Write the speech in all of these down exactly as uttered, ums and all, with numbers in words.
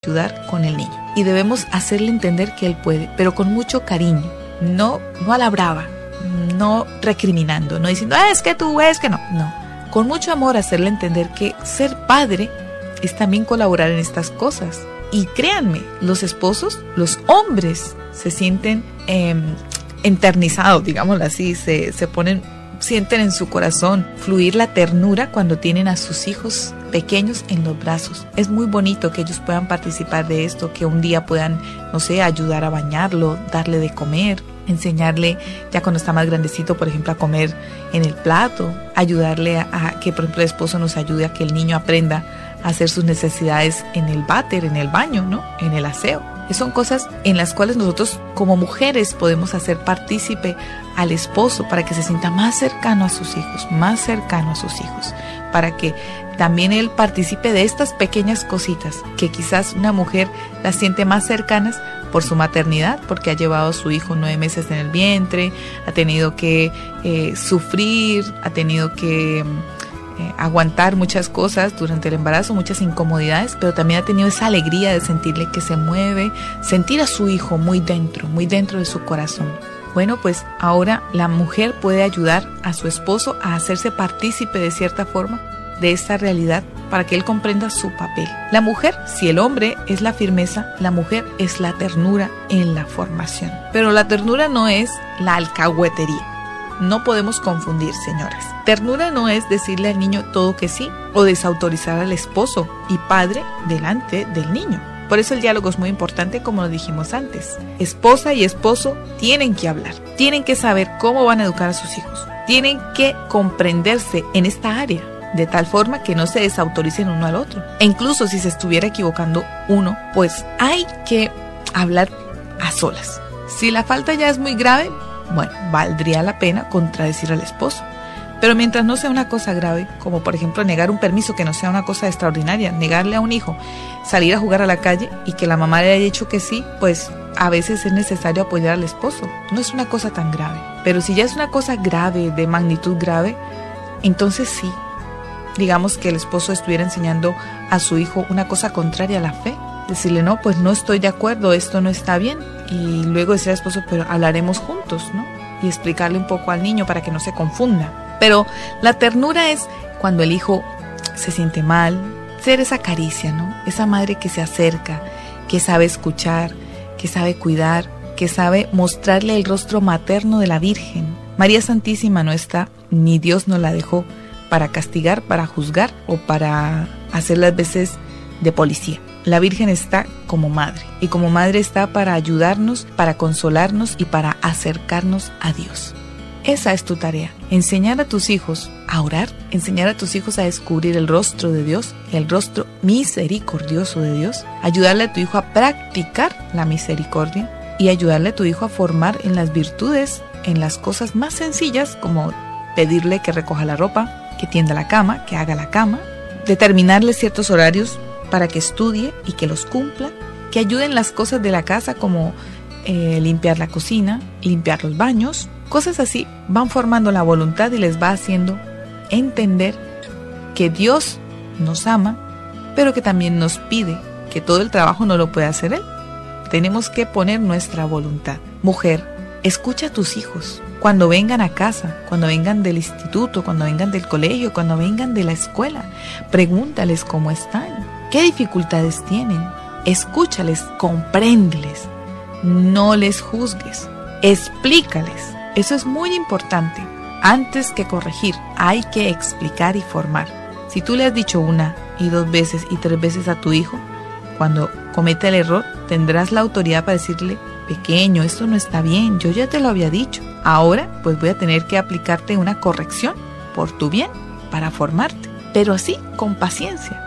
ayudar con el niño. Y debemos hacerle entender que él puede, pero con mucho cariño, no, no a la brava, no recriminando, no diciendo, ah, es que tú, es que no, no. Con mucho amor hacerle entender que ser padre es también colaborar en estas cosas. Y créanme, los esposos, los hombres se sienten eh, enternizados, digámoslo así, se, se ponen, sienten en su corazón fluir la ternura cuando tienen a sus hijos pequeños en los brazos. Es muy bonito que ellos puedan participar de esto, que un día puedan, no sé, ayudar a bañarlo, darle de comer, enseñarle ya cuando está más grandecito, por ejemplo, a comer en el plato, ayudarle a, a que, por ejemplo, el esposo nos ayude a que el niño aprenda a hacer sus necesidades en el váter, en el baño, ¿no? En el aseo. Son cosas en las cuales nosotros como mujeres podemos hacer partícipe al esposo para que se sienta más cercano a sus hijos, más cercano a sus hijos, para que también él participe de estas pequeñas cositas que quizás una mujer las siente más cercanas por su maternidad, porque ha llevado a su hijo nueve meses en el vientre, ha tenido que eh, sufrir, ha tenido que Eh, aguantar muchas cosas durante el embarazo, muchas incomodidades, pero también ha tenido esa alegría de sentirle que se mueve, sentir a su hijo muy dentro, muy dentro de su corazón. Bueno, pues ahora la mujer puede ayudar a su esposo a hacerse partícipe de cierta forma de esta realidad para que él comprenda su papel. La mujer, si el hombre es la firmeza, la mujer es la ternura en la formación. Pero la ternura no es la alcahuetería. No podemos confundir, señoras. Ternura no es decirle al niño todo que sí o desautorizar al esposo y padre delante del niño. Por eso el diálogo es muy importante, como lo dijimos antes. Esposa y esposo tienen que hablar, tienen que saber cómo van a educar a sus hijos, tienen que comprenderse en esta área de tal forma que no se desautoricen uno al otro. E incluso si se estuviera equivocando uno, pues hay que hablar a solas. Si la falta ya es muy grave, bueno, valdría la pena contradecir al esposo. Pero mientras no sea una cosa grave, como por ejemplo negar un permiso que no sea una cosa extraordinaria, negarle a un hijo salir a jugar a la calle y que la mamá le haya dicho que sí, pues a veces es necesario apoyar al esposo. No es una cosa tan grave. Pero si ya es una cosa grave, de magnitud grave, entonces sí, digamos que el esposo estuviera enseñando a su hijo una cosa contraria a la fe. Decirle, no, pues no estoy de acuerdo, esto no está bien. Y luego decir al esposo, pero hablaremos juntos, ¿no? Y explicarle un poco al niño para que no se confunda. Pero la ternura es cuando el hijo se siente mal, ser esa caricia, ¿no? Esa madre que se acerca, que sabe escuchar, que sabe cuidar, que sabe mostrarle el rostro materno de la Virgen. María Santísima no está, ni Dios nos la dejó para castigar, para juzgar o para hacer las veces de policía. La Virgen está como madre, y como madre está para ayudarnos, para consolarnos y para acercarnos a Dios. Esa es tu tarea, enseñar a tus hijos a orar, enseñar a tus hijos a descubrir el rostro de Dios, el rostro misericordioso de Dios, ayudarle a tu hijo a practicar la misericordia y ayudarle a tu hijo a formar en las virtudes, en las cosas más sencillas, como pedirle que recoja la ropa, que tienda la cama, que haga la cama, determinarle ciertos horarios para que estudie y que los cumpla, que ayuden las cosas de la casa como eh, limpiar la cocina, limpiar los baños, cosas así van formando la voluntad y les va haciendo entender que Dios nos ama, pero que también nos pide que todo el trabajo no lo puede hacer Él. Tenemos que poner nuestra voluntad. Mujer, escucha a tus hijos cuando vengan a casa, cuando vengan del instituto, cuando vengan del colegio, cuando vengan de la escuela. Pregúntales cómo están. ¿Qué dificultades tienen? Escúchales, compréndeles, no les juzgues, explícales. Eso es muy importante. Antes que corregir, hay que explicar y formar. Si tú le has dicho una y dos veces y tres veces a tu hijo, cuando cometa el error, tendrás la autoridad para decirle, pequeño, esto no está bien, yo ya te lo había dicho. Ahora, pues voy a tener que aplicarte una corrección por tu bien, para formarte, pero así, con paciencia.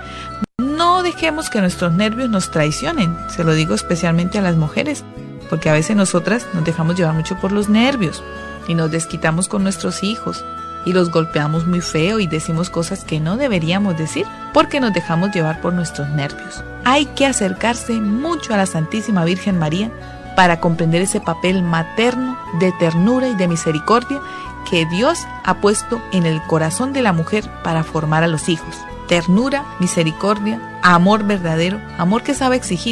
No dejemos que nuestros nervios nos traicionen, se lo digo especialmente a las mujeres, porque a veces nosotras nos dejamos llevar mucho por los nervios y nos desquitamos con nuestros hijos y los golpeamos muy feo y decimos cosas que no deberíamos decir porque nos dejamos llevar por nuestros nervios. Hay que acercarse mucho a la Santísima Virgen María para comprender ese papel materno de ternura y de misericordia que Dios ha puesto en el corazón de la mujer para formar a los hijos. Ternura, misericordia, amor verdadero, amor que sabe exigir.